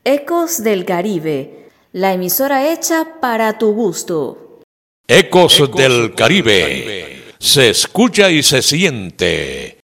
Ecos del Caribe, la emisora hecha para tu gusto. Ecos del Caribe. Se escucha y se siente